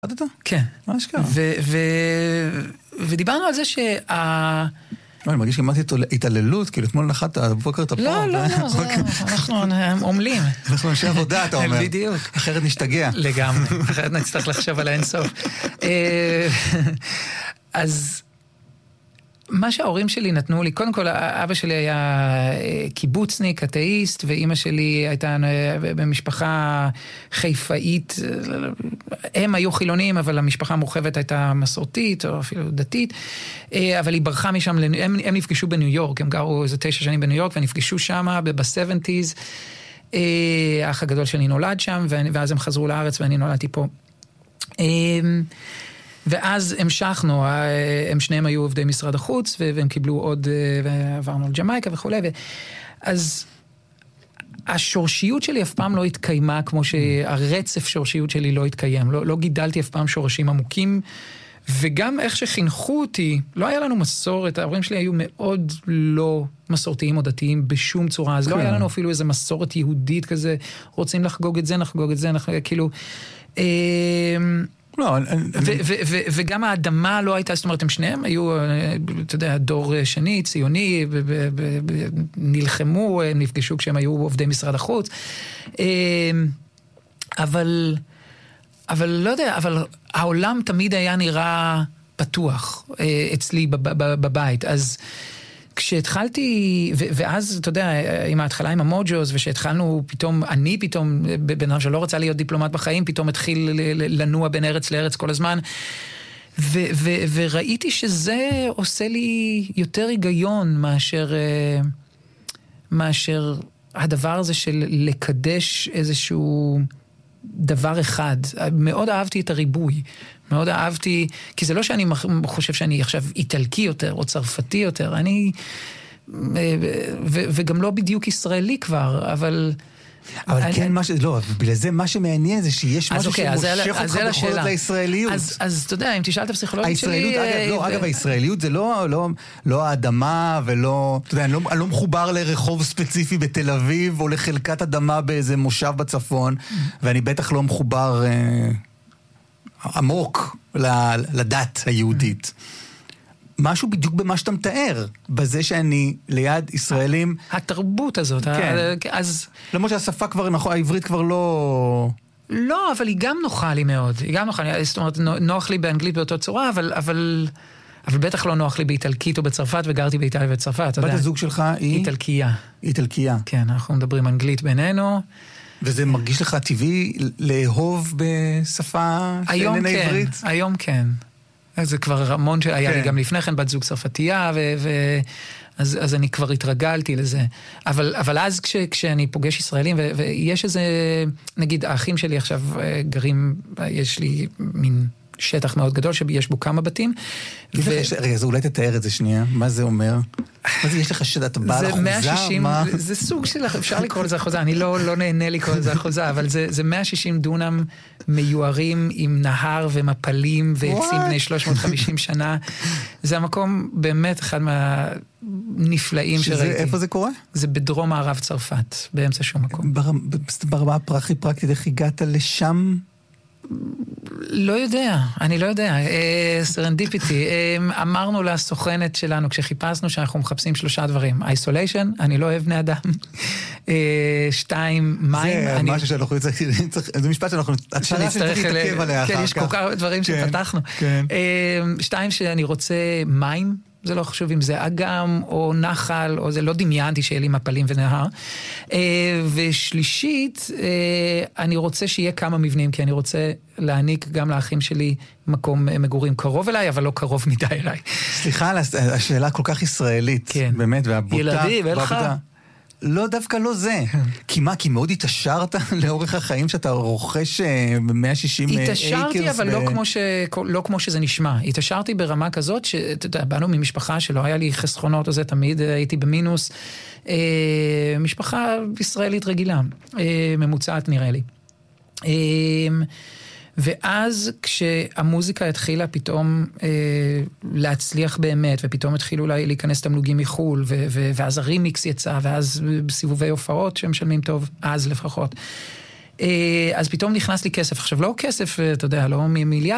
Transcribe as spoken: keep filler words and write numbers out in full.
אתה? כן. מה שקרה? ודיברנו על זה שה... אני מרגיש שמעתי התעללות, כאילו אתמול נחת בבוקר את הפעם. לא, לא, לא, אנחנו עומלים. אנחנו אנשי עבודה, אתה אומר. בדיוק. אחרת נשתגע. לגמרי, אחרת נצטרך לחשוב על האינסוף. אז מה שההורים שלי נתנו לי, קודם כל, אבא שלי היה קיבוצניק, אתאיסט, ואימא שלי הייתה במשפחה חיפאית. הם היו חילונים, אבל המשפחה המורחבת הייתה מסורתית, או אפילו דתית. אבל היא ברחה משם, הם, הם נפגשו בניו יורק, הם גרו איזה תשע שנים בניו יורק, ונפגשו שם ב-שבעים. האח הגדול שלי נולד שם, ואז הם חזרו לארץ, ואני נולדתי פה. ואז המשכנו, הם שניהם היו עובדי משרד החוץ, והם קיבלו עוד, ועברנו על ג'מייקה וכו'. אז השורשיות שלי אף פעם לא התקיימה, כמו שהרצף שורשיות שלי לא התקיים. לא, לא גידלתי אף פעם שורשים עמוקים, וגם איך שחינכו אותי, לא היה לנו מסורת, ההורים שלי היו מאוד לא מסורתיים או דתיים בשום צורה, אז לא היה לנו אפילו איזו מסורת יהודית כזה, רוצים לחגוג את זה, נחגוג את זה, כאילו... לא, וגם האדמה לא הייתה, זאת אומרת, הם שניהם היו, אתה יודע, דור שני, ציוני, נלחמו, נפגשו כשהם היו עובדי משרד החוץ, אבל, אבל לא יודע, אבל העולם תמיד היה נראה פתוח אצלי בבית, אז כשהתחלתי, ואז, אתה יודע, עם ההתחלה עם המוג'וז, ושהתחלנו פתאום, אני פתאום, בן אדם שלא רצה להיות דיפלומט בחיים, פתאום התחיל לנוע בין ארץ לארץ כל הזמן, ו- ו- וראיתי שזה עושה לי יותר היגיון מאשר, מאשר הדבר הזה של לקדש איזשהו דבר אחד. מאוד אהבתי את הריבוי. מאוד אהבתי, כי זה לא שאני חושב שאני עכשיו איטלקי יותר, או צרפתי יותר, אני, ו, וגם לא בדיוק ישראלי כבר, אבל... אבל אני, כן, מה ש... לא, בגלל זה מה שמעניין זה שיש משהו אוקיי, שמושך אותך בכל זאת לישראליות. אז, אז אתה יודע, אם תשאל את הפסיכולוגית שלי... הישראליות, אגב, לא, אגב, הישראליות זה לא, לא, לא האדמה ולא... אתה יודע, אני לא, אני לא מחובר לרחוב ספציפי בתל אביב, או לחלקת אדמה באיזה מושב בצפון, ואני בטח לא מחובר... עמוק לדת היהודית. משהו בדיוק במה שאתה מתאר, בזה שאני ליד ישראלים... התרבות הזאת. כן. אז... למרות שהשפה כבר, נכון, העברית כבר לא... לא, אבל היא גם נוחה לי מאוד. היא גם נוחה לי, זאת אומרת, נוח לי באנגלית באותה צורה, אבל... אבל... אבל בטח לא נוח לי באיטלקית או בצרפת, וגרתי באיטליה ובצרפת. בת הזוג שלך היא? איטלקייה. איטלקייה. כן, אנחנו מדברים אנגלית בינינו. וזה מרגיש לך טבעי לאהוב בשפה שאיננה כן, עברית? היום כן. זה כבר המון שהיה לי גם לפני כן בת זוג צרפתייה, ו... ו... אז, אז אני כבר התרגלתי לזה. אבל, אבל אז כש, כשאני פוגש ישראלים, ו... ויש איזה, נגיד, האחים שלי עכשיו גרים, יש לי מין שטח מאוד גדול, שיש בו כמה בתים. ו... רגע, אז אולי תתאר את זה שנייה, מה זה אומר? מה זה, יש לך שטח, אתה בעל אחוזה? מה? זה, זה סוג של, אפשר לקרוא לזה אחוזה, אני לא, לא נהנה לקרוא לזה אחוזה, אבל זה, זה מאה ושישים דונם מיוערים עם נהר ומפלים ועצים בני שלוש מאות וחמישים שנה. זה המקום באמת אחד מהנפלאים שראיתי. איפה זה קורה? זה בדרום מערב צרפת, באמצע שום מקום. ברמה הפרקטית, פרקטית, איך הגעת לשם? לא יודע, אני לא יודע, סרנדיפיטי. אמרנו לסוכנת שלנו, כשחיפשנו שאנחנו מחפשים שלושה דברים, איסוליישן, אני לא אוהב בני אדם, שתיים, מים. זה משהו שאנחנו צריכים, זה משפט שאנחנו, הצעה שצריך להתעכב עליה אחר כך. כן, יש כל כך דברים שפתחנו. שתיים, שאני רוצה מים, זה לא חשוב אם זה אגם או נחל, או זה לא דמיינתי שיהיה לי מפלים ונהר. ושלישית, אני רוצה שיהיה כמה מבנים, כי אני רוצה להעניק גם לאחים שלי מקום מגורים קרוב אליי, אבל לא קרוב מדי אליי. סליחה על השאלה כל כך ישראלית, כן. באמת, והבוטה. ילדים, אלך. לא, דווקא לא זה. כי מה, כי מאוד התעשרת לאורך החיים שאתה רוכש ב-מאה ושישים אייקרס? התעשרתי, אבל לא כמו ש... לא כמו שזה נשמע. התעשרתי ברמה כזאת, שאתה יודע, באנו ממשפחה שלא היה לי חסכונות, או זה תמיד הייתי במינוס. משפחה ישראלית רגילה, ממוצעת נראה לי. ואז כשהמוזיקה התחילה פתאום אה, להצליח באמת, ופתאום התחילו לה, להיכנס תמלוגים מחול, ו- ו- ואז הרימיקס יצא, ואז בסיבובי הופעות שהם משלמים טוב, אז לפחות. אה, אז פתאום נכנס לי כסף. עכשיו, לא כסף, אתה יודע, לא מיליארד,